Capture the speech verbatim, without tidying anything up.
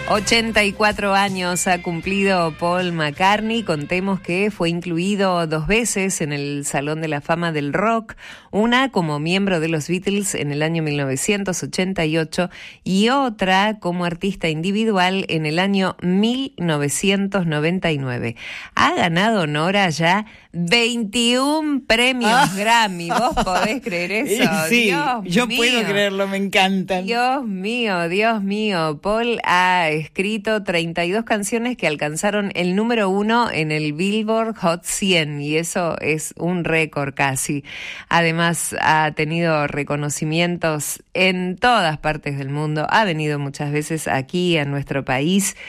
ochenta y cuatro años ha cumplido Paul McCartney. Contemos que fue incluido dos veces en el Salón de la Fama del Rock, una como miembro de los Beatles en el año mil novecientos ochenta y ocho y otra como artista individual en el año mil novecientos noventa y nueve. Ha ganado, Nora, ya veintiún premios ah. Grammy. ¿Vos podés creer eso? Sí, Dios yo mío. puedo creerlo, me encantan. Dios mío, Dios mío. Paul ha escrito treinta y dos canciones que alcanzaron el número uno en el Billboard Hot cien, y eso es un récord casi. Además, ha tenido reconocimientos en todas partes del mundo. Ha venido muchas veces aquí a nuestro país